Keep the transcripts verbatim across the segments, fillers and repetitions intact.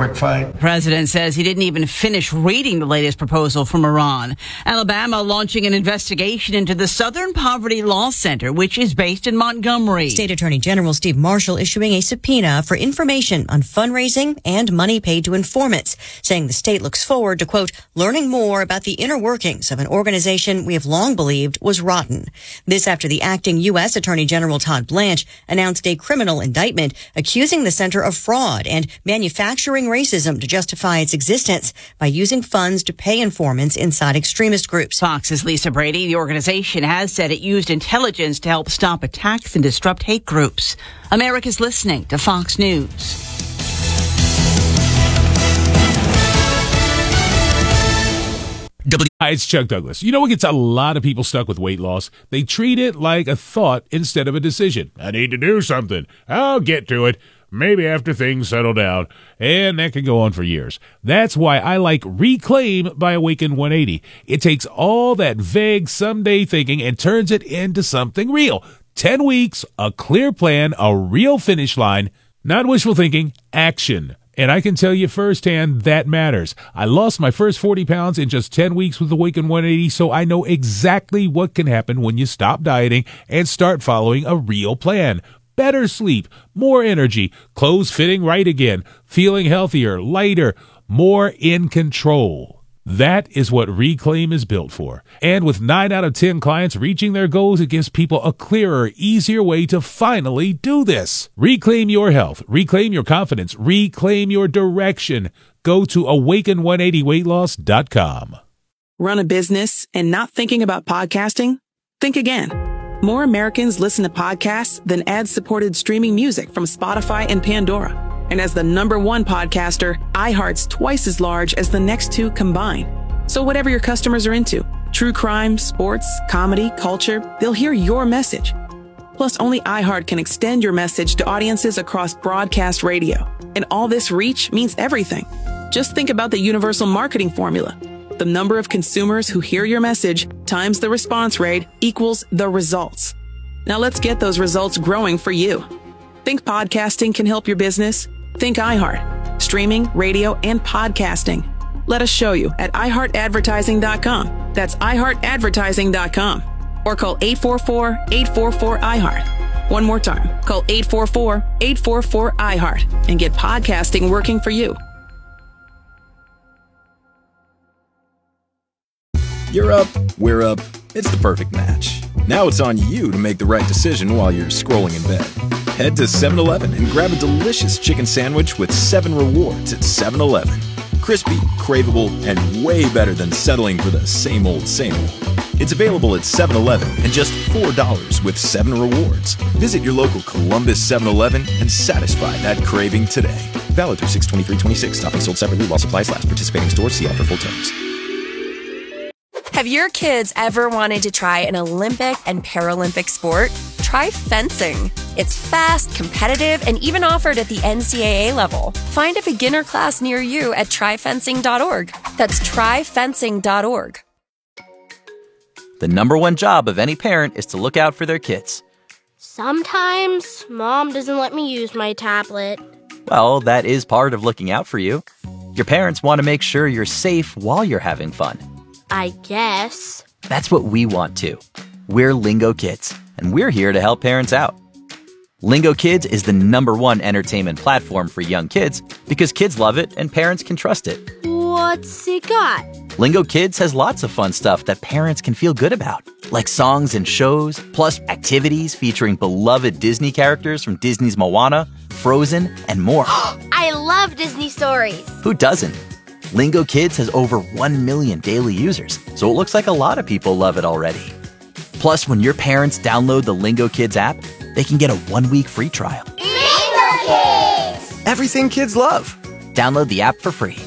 historic fight. The president says he didn't even finish reading the latest proposal from Iran. Alabama launching an investigation into the Southern Poverty Law Center, which is based in Montgomery. State Attorney General Steve Marshall issuing a subpoena for information on fundraising and money paid to informants, saying the state looks forward to, quote, learning more about the inner workings of an organization we have long believed was rotten. This after the acting U S Attorney General Todd Blanche announced a criminal indictment accusing the center of fraud and manufacturing racism to justify its existence by using funds to pay informants inside extremist groups. Fox's Lisa Brady, the organization, has said it used intelligence to help stop attacks and disrupt hate groups. America's listening to Fox News. Hi, it's Chuck Douglas. You know what gets a lot of people stuck with weight loss? They treat it like a thought instead of a decision. I need to do something. I'll get to it. Maybe after things settle down. And that can go on for years. That's why I like Reclaim by Awaken one eighty. It takes all that vague someday thinking and turns it into something real. Ten weeks, a clear plan, a real finish line. Not wishful thinking, action. And I can tell you firsthand that matters. I lost my first forty pounds in just ten weeks with Awaken one eighty, so I know exactly what can happen when you stop dieting and start following a real plan. Better sleep, more energy, clothes fitting right again, feeling healthier, lighter, more in control. That is what Reclaim is built for. And with nine out of ten clients reaching their goals, it gives people a clearer, easier way to finally do this. Reclaim your health. Reclaim your confidence. Reclaim your direction. Go to awaken one eighty weight loss dot com. Run a business and not thinking about podcasting? Think again. More Americans listen to podcasts than ad-supported streaming music from Spotify and Pandora. And as the number one podcaster, iHeart's twice as large as the next two combined. So whatever your customers are into, true crime, sports, comedy, culture, they'll hear your message. Plus, only iHeart can extend your message to audiences across broadcast radio. And all this reach means everything. Just think about the universal marketing formula. The number of consumers who hear your message times the response rate equals the results. Now let's get those results growing for you. Think podcasting can help your business? Think iHeart. Streaming, radio, and podcasting. Let us show you at i heart advertising dot com. That's i heart advertising dot com. Or call eight four four, eight four four, I heart. One more time. Call eight four four, eight four four, I heart and get podcasting working for you. You're up, we're up. It's the perfect match. Now it's on you to make the right decision while you're scrolling in bed. Head to seven eleven and grab a delicious chicken sandwich with seven rewards at seven eleven. Crispy, craveable, and way better than settling for the same old, same old. It's available at seven eleven and just four dollars with seven rewards. Visit your local Columbus seven eleven and satisfy that craving today. Valid through six twenty-three twenty-six. Topping sold separately while supplies last. Participating stores. See offer full terms. Have your kids ever wanted to try an Olympic and Paralympic sport? Try fencing. It's fast, competitive, and even offered at the N C double A level. Find a beginner class near you at try fencing dot org. That's try fencing dot org. The number one job of any parent is to look out for their kids. Sometimes Mom doesn't let me use my tablet. Well, that is part of looking out for you. Your parents want to make sure you're safe while you're having fun. I guess. That's what we want too. We're Lingo Kids, and we're here to help parents out. Lingo Kids is the number one entertainment platform for young kids because kids love it and parents can trust it. What's it got? Lingo Kids has lots of fun stuff that parents can feel good about, like songs and shows, plus activities featuring beloved Disney characters from Disney's Moana, Frozen, and more. I love Disney stories. Who doesn't? Lingo Kids has over one million daily users, so it looks like a lot of people love it already. Plus, when your parents download the Lingo Kids app, they can get a one-week free trial. Lingo Kids! Everything kids love. Download the app for free.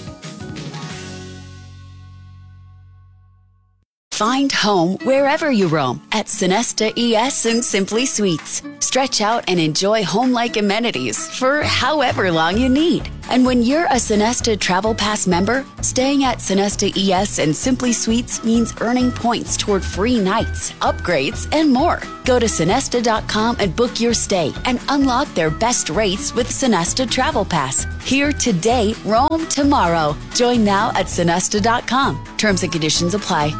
Find home wherever you roam at Sonesta E S and Simply Suites. Stretch out and enjoy home-like amenities for however long you need. And when you're a Sonesta Travel Pass member, staying at Sonesta E S and Simply Suites means earning points toward free nights, upgrades, and more. Go to Sonesta dot com and book your stay and unlock their best rates with Sonesta Travel Pass. Here today, roam tomorrow. Join now at Sonesta dot com. Terms and conditions apply.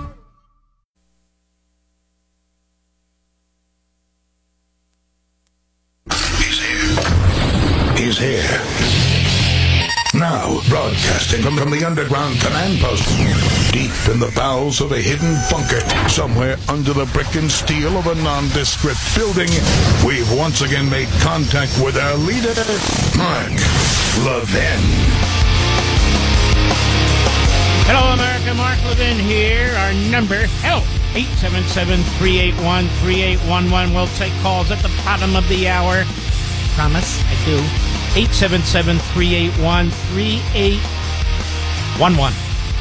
He's here. Now, broadcasting from, from the underground command post, deep in the bowels of a hidden bunker, somewhere under the brick and steel of a nondescript building, we've once again made contact with our leader, Mark Levin. Hello, America. Mark Levin here. Our number, help, eight seven seven, three eight one, three eight one one. We'll take calls at the bottom of the hour. Promise, I do. eight seven seven, three eight one, three eight one one.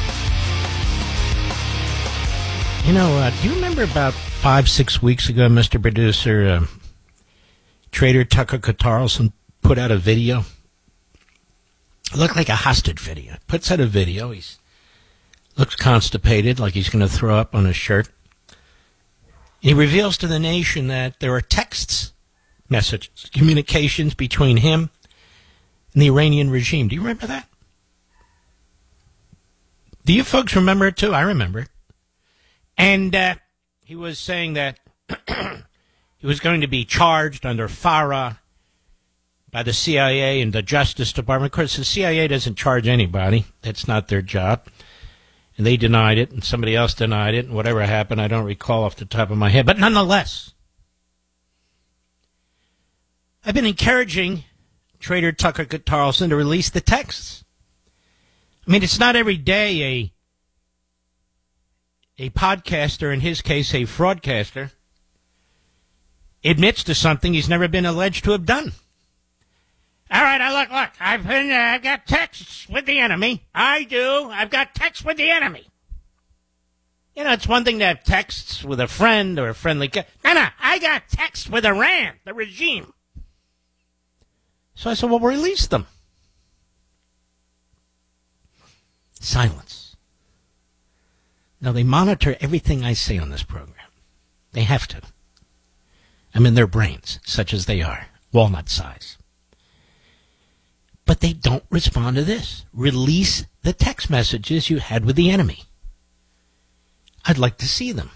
You know, uh, do you remember about five, six weeks ago, Mister Producer, uh, Trader Tucker Carlson put out a video? It looked like a hostage video. Puts out a video. He looks constipated, like he's going to throw up on his shirt. He reveals to the nation that there are texts, messages, communications between him and the Iranian regime. Do you remember that? Do you folks remember it too? I remember it. And uh, he was saying that he was going to be charged under FARA by the C I A and the Justice Department. Of course, the C I A doesn't charge anybody. That's not their job. And they denied it, and somebody else denied it, and whatever happened, I don't recall off the top of my head. But nonetheless, I've been encouraging Trader Tucker Carlson to release the texts. I mean, it's not every day a a podcaster, in his case a fraudcaster, admits to something he's never been alleged to have done. All right, I look, look, I've been, uh, I've got texts with the enemy. I do. I've got texts with the enemy. You know, it's one thing to have texts with a friend or a friendly guy. No, no, I got texts with Iran, the regime. So I said, well, release them. Silence. Now, they monitor everything I say on this program. They have to. I'm in their brains, such as they are, walnut size. But they don't respond to this. Release the text messages you had with the enemy. I'd like to see them.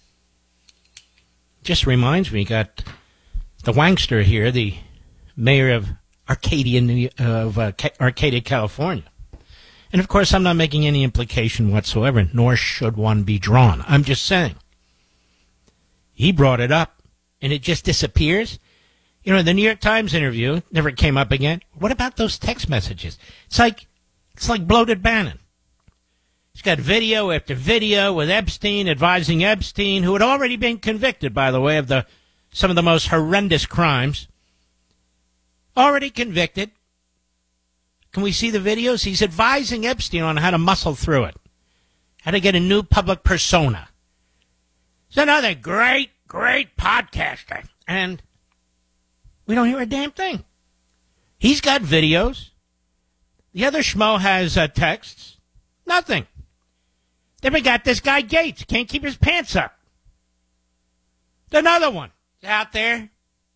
Just reminds me, you got the wankster here, the mayor of Arcadia, of uh, Arcadia, California. And, of course, I'm not making any implication whatsoever, nor should one be drawn. I'm just saying. He brought it up, and it just disappears. You know, the New York Times interview never came up again. What about those text messages? It's like it's like bloated Bannon. He's got video after video with Epstein advising Epstein, who had already been convicted, by the way, of the some of the most horrendous crimes. Already convicted. Can we see the videos? He's advising Epstein on how to muscle through it, how to get a new public persona. He's another great, great podcaster. And we don't hear a damn thing. He's got videos. The other schmo has uh, texts. Nothing. Then we got this guy Gates. Can't keep his pants up. Another one. He's out there.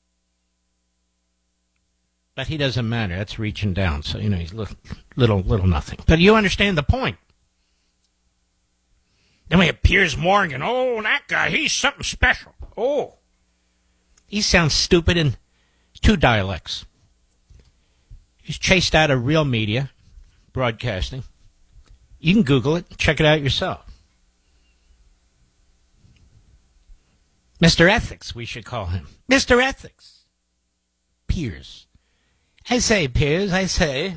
But he doesn't matter. That's reaching down. So, you know, he's little, little, little nothing. But you understand the point. Then we have Piers Morgan. Oh, that guy, he's something special. Oh. He sounds stupid in two dialects. He's chased out of real media, broadcasting. You can Google it. Check it out yourself. Mister Ethics, we should call him. Mister Ethics. Piers. I say, Piers, I say.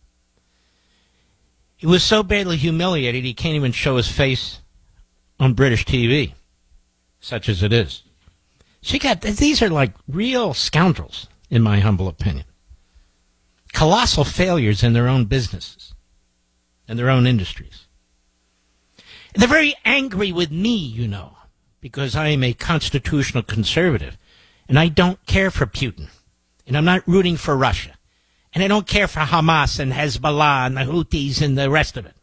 He was so badly humiliated he can't even show his face on British T V, such as it is. She got, these are like real scoundrels, in my humble opinion. Colossal failures in their own businesses and their own industries. And they're very angry with me, you know, because I am a constitutional conservative, and I don't care for Putin, and I'm not rooting for Russia, And I don't care for Hamas and Hezbollah and the Houthis and the rest of it.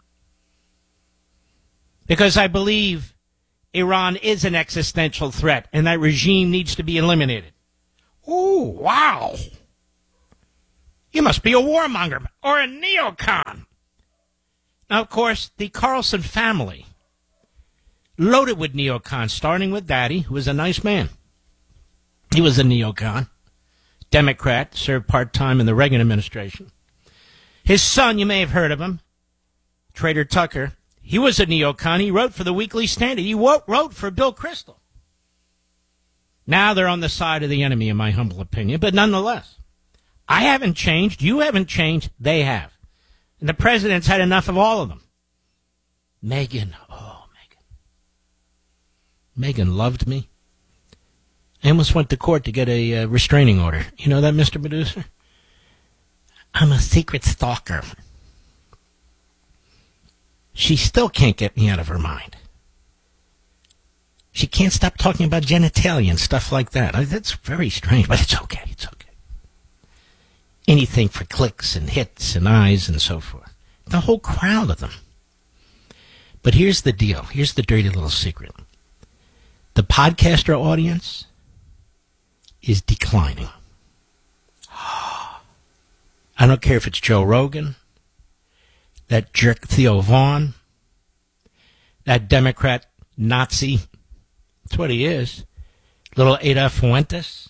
Because I believe Iran is an existential threat and that regime needs to be eliminated. Oh, wow. You must be a warmonger or a neocon. Now, of course, the Carlson family, loaded with neocons, starting with Daddy, who was a nice man. He was a neocon. Democrat, served part-time in the Reagan administration. His son, you may have heard of him, Trader Tucker. He was a neocon. He wrote for the Weekly Standard. He wrote for Bill Kristol. Now they're on the side of the enemy, in my humble opinion. But nonetheless, I haven't changed. You haven't changed. They have. And the president's had enough of all of them. Megan. Oh, Megan. Megan loved me. I almost went to court to get a uh, restraining order. You know that, Mister Producer? I'm a secret stalker. She still can't get me out of her mind. She can't stop talking about genitalia and stuff like that. I, that's very strange, but it's okay. It's okay. Anything for clicks and hits and eyes and so forth. The whole crowd of them. But here's the deal. Here's the dirty little secret. The podcaster audience is declining. I don't care if it's Joe Rogan, that jerk Theo Vaughn, that Democrat Nazi. That's what he is. Little Ada Fuentes.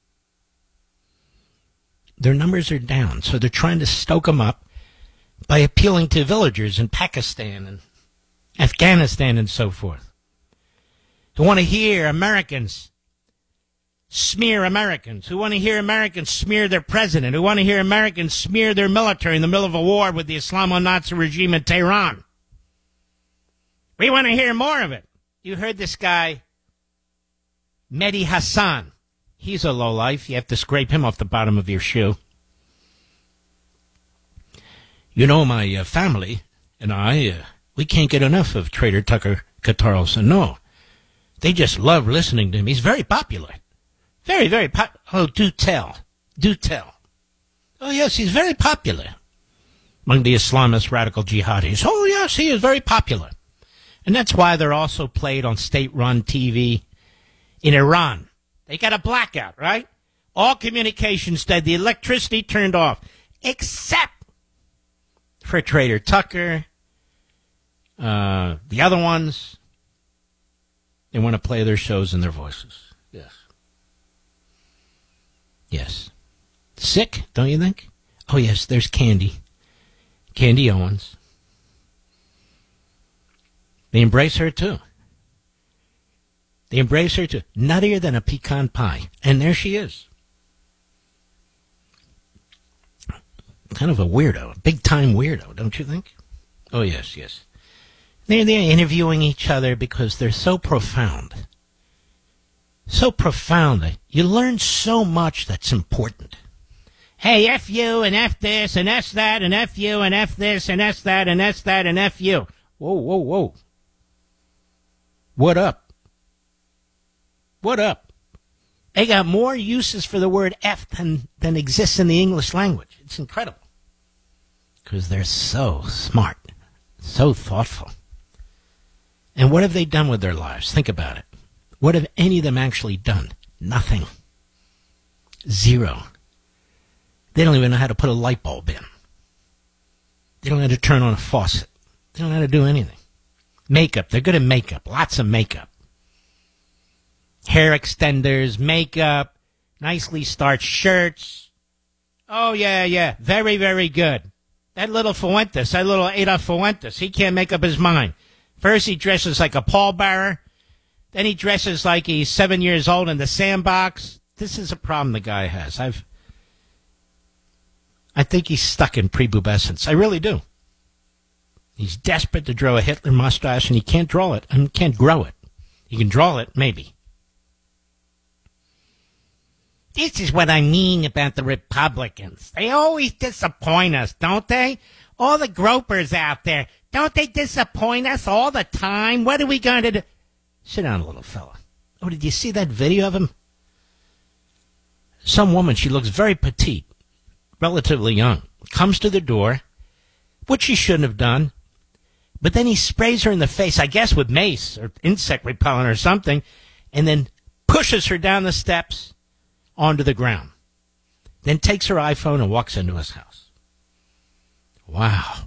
Their numbers are down, so they're trying to stoke them up by appealing to villagers in Pakistan and Afghanistan and so forth, who want to hear Americans smear Americans, who want to hear Americans smear their president, who want to hear Americans smear their military in the middle of a war with the Islamo-Nazi regime in Tehran. We want to hear more of it. You heard this guy, Mehdi Hassan. He's a lowlife. You have to scrape him off the bottom of your shoe. You know, my uh, family and I, uh, we can't get enough of Trader Tucker Carlson. No. They just love listening to him. He's very popular. Very, very popular. Oh, do tell. Do tell. Oh, yes, he's very popular among the Islamist radical jihadis. Oh, yes, he is very popular. And that's why they're also played on state-run T V in Iran. They got a blackout, right? All communications dead. The electricity turned off, except for Trader Tucker, uh, the other ones. They want to play their shows in their voices. Yes. Yes. Sick, don't you think? Oh, yes, there's Candy. Candy Owens. They embrace her, too. They embrace her, too. Nuttier than a pecan pie. And there she is. Kind of a weirdo. A big-time weirdo, don't you think? Oh, yes, yes. They're, they're interviewing each other because they're so profound. So profound. You learn so much that's important. Hey, F you and F this and F that and F you and F this and F that and F that and F you. Whoa, whoa, whoa. What up? What up? They got more uses for the word F than, than exists in the English language. It's incredible. Because they're so smart, so thoughtful. And what have they done with their lives? Think about it. What have any of them actually done? Nothing. Zero. They don't even know how to put a light bulb in. They don't know how to turn on a faucet. They don't know how to do anything. Makeup. They're good at makeup. Lots of makeup. Hair extenders, makeup, nicely starched shirts. Oh, yeah, yeah. Very, very good. That little Fuentes, that little Ada Fuentes, he can't make up his mind. First he dresses like a pallbearer. Then he dresses like he's seven years old in the sandbox. This is a problem the guy has. I've, I think he's stuck in prepubescence. I really do. He's desperate to draw a Hitler mustache, and he can't draw it, and can't grow it. He can draw it, maybe. This is what I mean about the Republicans. They always disappoint us, don't they? All the gropers out there, don't they disappoint us all the time? What are we going to do? Sit down, little fella. Oh, did you see that video of him? Some woman, she looks very petite. relatively young, comes to the door, which she shouldn't have done, but then he sprays her in the face, I guess with mace or insect repellent or something, and then pushes her down the steps onto the ground. Then takes her iPhone and walks into his house. Wow.